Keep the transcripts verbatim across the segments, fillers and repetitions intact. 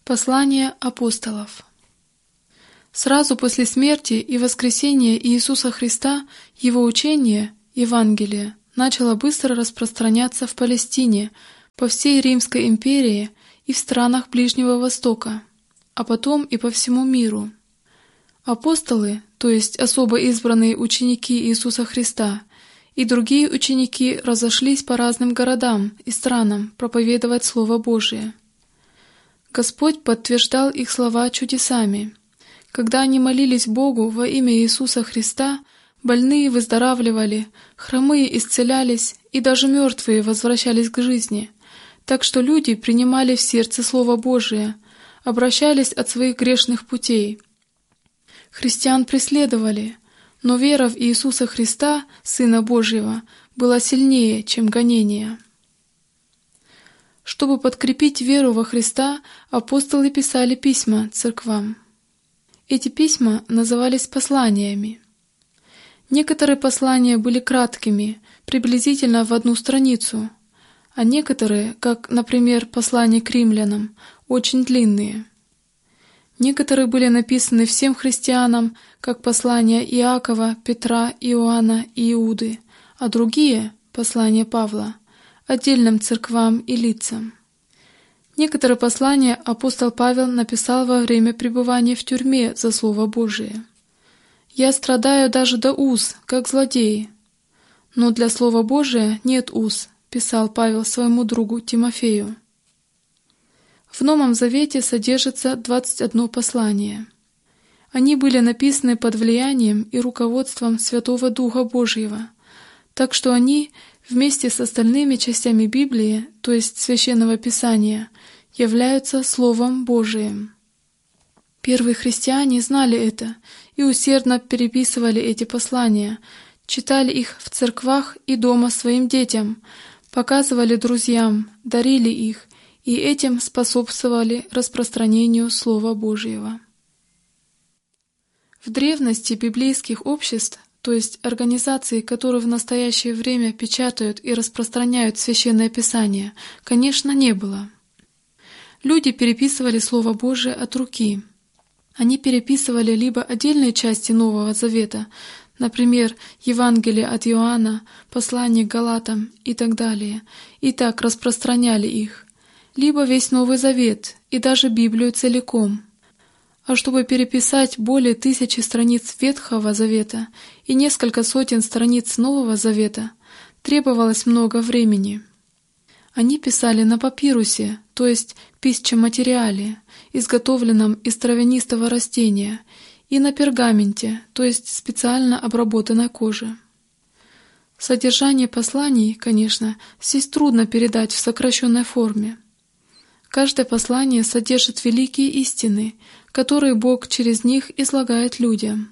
Послание апостолов. Сразу после смерти и воскресения Иисуса Христа Его учение, Евангелие, начало быстро распространяться в Палестине, по всей Римской империи и в странах Ближнего Востока, а потом и по всему миру. Апостолы, то есть особо избранные ученики Иисуса Христа, и другие ученики разошлись по разным городам и странам проповедовать Слово Божие. Господь подтверждал их слова чудесами. Когда они молились Богу во имя Иисуса Христа, больные выздоравливали, хромые исцелялись, и даже мертвые возвращались к жизни. Так что люди принимали в сердце Слово Божие, обращались от своих грешных путей. Христиан преследовали, но вера в Иисуса Христа, Сына Божьего, была сильнее, чем гонения. Чтобы подкрепить веру во Христа, апостолы писали письма церквам. Эти письма назывались посланиями. Некоторые послания были краткими, приблизительно в одну страницу, а некоторые, как, например, послание к римлянам, очень длинные. Некоторые были написаны всем христианам, как послания Иакова, Петра, Иоанна и Иуды, а другие, послания Павла, отдельным церквам и лицам. Некоторые послания апостол Павел написал во время пребывания в тюрьме за Слово Божие. «Я страдаю даже до уз, как злодей. Но для Слова Божия нет уз», писал Павел своему другу Тимофею. В Новом Завете содержится двадцать одно послание. Они были написаны под влиянием и руководством Святого Духа Божьего, так что они вместе с остальными частями Библии, то есть Священного Писания, являются Словом Божиим. Первые христиане знали это и усердно переписывали эти послания, читали их в церквах и дома своим детям, показывали друзьям, дарили их и этим способствовали распространению Слова Божьего. В древности библейских обществ, то есть организаций, которые в настоящее время печатают и распространяют Священное Писание, конечно, не было. Люди переписывали Слово Божие от руки. Они переписывали либо отдельные части Нового Завета, например, Евангелие от Иоанна, послание к Галатам и так далее, и так распространяли их, либо весь Новый Завет и даже Библию целиком. А чтобы переписать более тысячи страниц Ветхого Завета и несколько сотен страниц Нового Завета, требовалось много времени. Они писали на папирусе, то есть писчематериале, изготовленном из травянистого растения, и на пергаменте, то есть специально обработанной коже. Содержание посланий, конечно, здесь трудно передать в сокращенной форме. Каждое послание содержит великие истины, которые Бог через них излагает людям.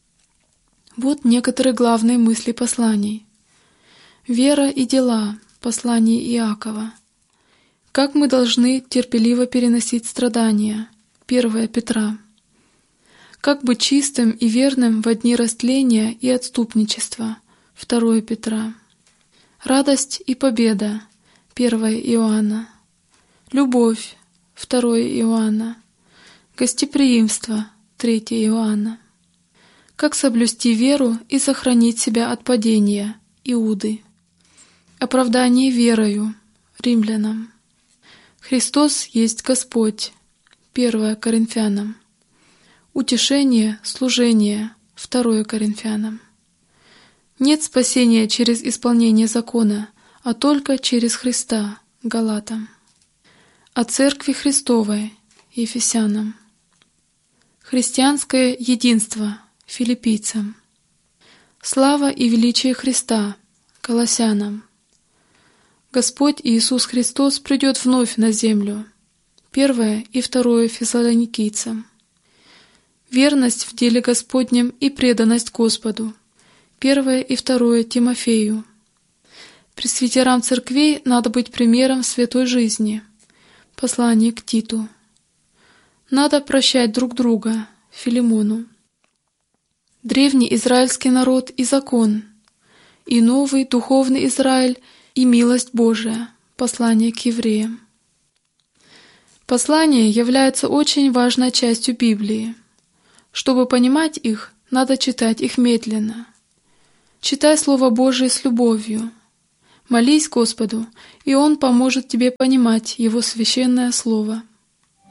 Вот некоторые главные мысли посланий. Вера и дела. Послание Иакова. Как мы должны терпеливо переносить страдания. первое Петра. Как быть чистым и верным во дни растления и отступничества. второе Петра. Радость и победа. первое Иоанна. Любовь. второе Иоанна. Гостеприимство. третье Иоанна. Как соблюсти веру и сохранить себя от падения. Иуды. Оправдание верою. Римлянам. Христос есть Господь. первое Коринфянам. Утешение, служение. второе Коринфянам. Нет спасения через исполнение закона, а только через Христа. Галатам. О Церкви Христовой. Ефесянам. Христианское единство. Филиппийцам. Слава и величие Христа. Колоссянам. Господь Иисус Христос придет вновь на землю. Первое и второе Фессалоникийцам. Верность в деле Господнем и преданность Господу. Первое и второе Тимофею. Пресвитерам церквей надо быть примером святой жизни. Послание к Титу. Надо прощать друг друга. Филимону. Древний израильский народ и закон. И новый духовный Израиль и милость Божия. Послание к евреям. Послания являются очень важной частью Библии. Чтобы понимать их, надо читать их медленно. Читай Слово Божие с любовью. Молись Господу, и Он поможет тебе понимать Его священное Слово.